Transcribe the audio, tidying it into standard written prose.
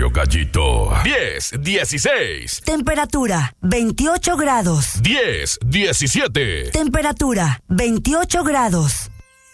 serio, gallito. 10, 16. Temperatura, 28 grados. 10, 17. Temperatura, 28 grados.